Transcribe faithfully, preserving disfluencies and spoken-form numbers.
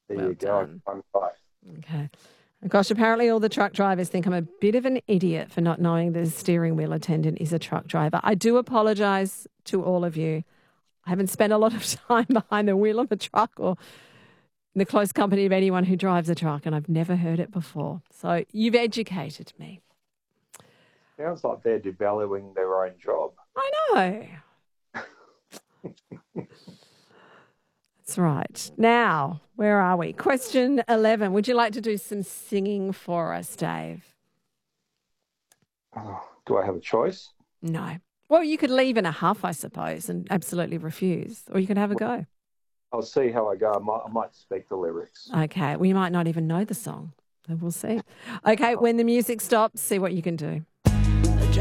There Well you go. done. I'm right. Okay. Gosh, apparently all the truck drivers think I'm a bit of an idiot for not knowing the steering wheel attendant is a truck driver. I do apologise to all of you. I haven't spent a lot of time behind the wheel of a truck or in the close company of anyone who drives a truck, and I've never heard it before. So you've educated me. Sounds like they're devaluing their own job. I know. That's right. Now, where are we? Question eleven. Would you like to do some singing for us, Dave? Oh, do I have a choice? No. Well, you could leave in a huff, I suppose, and absolutely refuse, or you could have a go. I'll see how I go. I might, I might speak the lyrics. Okay. We might not even know the song. So we'll see. Okay. When the music stops, see what you can do.